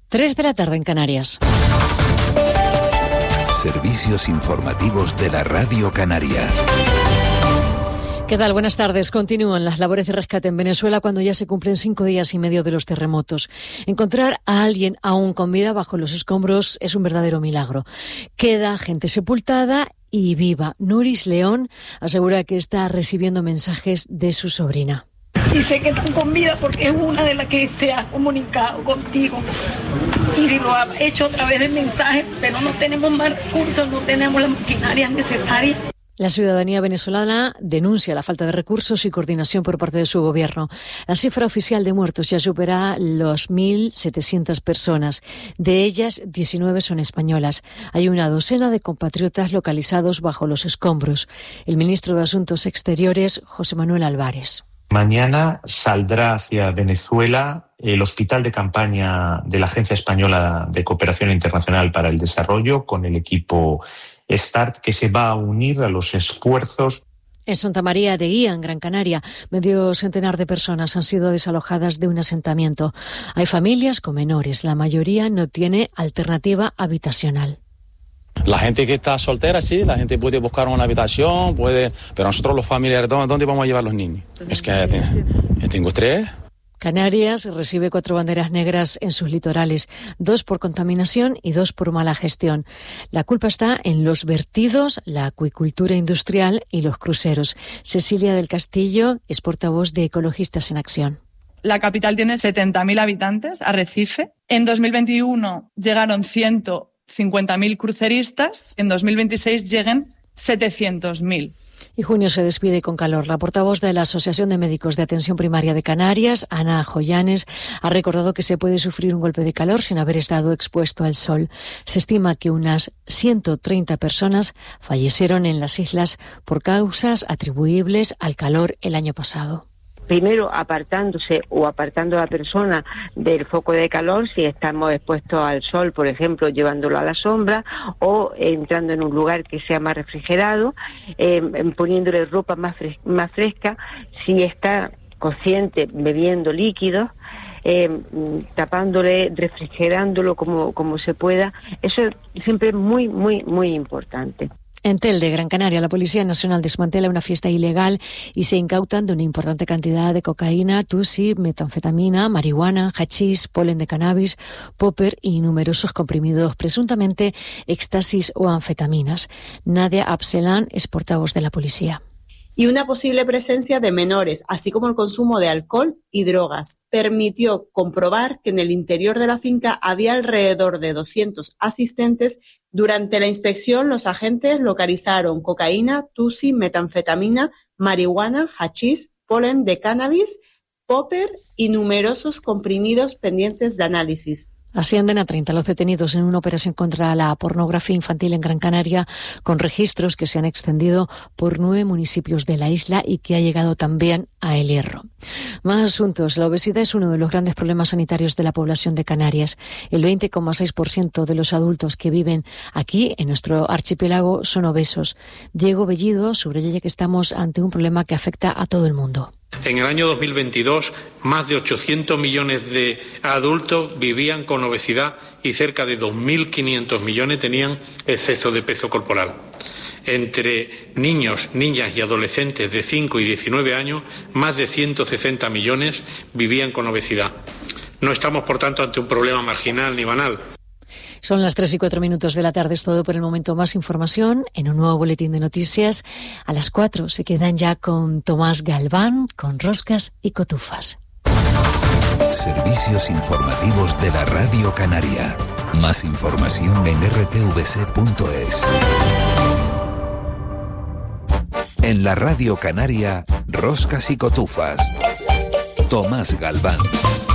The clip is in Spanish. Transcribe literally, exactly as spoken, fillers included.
Tres de la tarde en Canarias. Servicios informativos de la Radio Canaria. ¿Qué tal? Buenas tardes. Continúan las labores de rescate en Venezuela cuando ya se cumplen cinco días y medio de los terremotos. Encontrar a alguien aún con vida bajo los escombros es un verdadero milagro. Queda gente sepultada y viva. Nuris León asegura que está recibiendo mensajes de su sobrina. Y sé que están con vida porque es una de las que se ha comunicado contigo y lo ha hecho a través de mensajes, pero no tenemos más recursos, no tenemos la maquinaria necesaria. La ciudadanía venezolana denuncia la falta de recursos y coordinación por parte de su gobierno. La cifra oficial de muertos ya supera los mil setecientas personas. De ellas, diecinueve son españolas. Hay una docena de compatriotas localizados bajo los escombros. El ministro de Asuntos Exteriores, José Manuel Álvarez. Mañana saldrá hacia Venezuela el hospital de campaña de la Agencia Española de Cooperación Internacional para el Desarrollo con el equipo START, que se va a unir a los esfuerzos. En Santa María de Guía, en Gran Canaria, medio centenar de personas han sido desalojadas de un asentamiento. Hay familias con menores, la mayoría no tiene alternativa habitacional. La gente que está soltera, sí, la gente puede buscar una habitación, puede, pero nosotros los familiares, ¿dónde, dónde vamos a llevar los niños? Es que ya tengo tres. Canarias recibe cuatro banderas negras en sus litorales, dos por contaminación y dos por mala gestión. La culpa está en los vertidos, la acuicultura industrial y los cruceros. Cecilia del Castillo es portavoz de Ecologistas en Acción. La capital tiene setenta mil habitantes, Arrecife. En dos mil veintiuno llegaron ciento cincuenta mil cruceristas, en dos mil veintiséis lleguen setecientos mil. Y junio se despide con calor. La portavoz de la Asociación de Médicos de Atención Primaria de Canarias, Ana Joyanes, ha recordado que se puede sufrir un golpe de calor sin haber estado expuesto al sol. Se estima que unas ciento treinta personas fallecieron en las islas por causas atribuibles al calor el año pasado. Primero apartándose o apartando a la persona del foco de calor si estamos expuestos al sol, por ejemplo, llevándolo a la sombra o entrando en un lugar que sea más refrigerado, eh, poniéndole ropa más, fres- más fresca, si está consciente bebiendo líquidos, eh, tapándole, refrigerándolo como, como se pueda. Eso siempre es muy, muy, muy importante. En Telde, Gran Canaria, la Policía Nacional desmantela una fiesta ilegal y se incautan de una importante cantidad de cocaína, tusi, metanfetamina, marihuana, hachís, polen de cannabis, popper y numerosos comprimidos, presuntamente éxtasis o anfetaminas. Nadia Abselan es portavoz de la policía. Y una posible presencia de menores, así como el consumo de alcohol y drogas. Permitió comprobar que en el interior de la finca había alrededor de doscientos asistentes. Durante la inspección, los agentes localizaron cocaína, tusi, metanfetamina, marihuana, hachís, polen de cannabis, popper y numerosos comprimidos pendientes de análisis. Ascienden a treinta los detenidos en una operación contra la pornografía infantil en Gran Canaria, con registros que se han extendido por nueve municipios de la isla y que ha llegado también a El Hierro. Más asuntos. La obesidad es uno de los grandes problemas sanitarios de la población de Canarias. El veinte coma seis por ciento de los adultos que viven aquí, en nuestro archipiélago, son obesos. Diego Bellido subraya que estamos ante un problema que afecta a todo el mundo. En el año dos mil veintidós, más de ochocientos millones de adultos vivían con obesidad y cerca de dos mil quinientos millones tenían exceso de peso corporal. Entre niños, niñas y adolescentes de cinco y diecinueve años, más de ciento sesenta millones vivían con obesidad. No estamos, por tanto, ante un problema marginal ni banal. Son las tres y cuatro minutos de la tarde, es todo por el momento. Más información en un nuevo boletín de noticias. A las cuatro se quedan ya con Tomás Galván, con Roscas y Cotufas. Servicios informativos de la Radio Canaria. Más información en r t v c punto es. En la Radio Canaria, Roscas y Cotufas. Tomás Galván.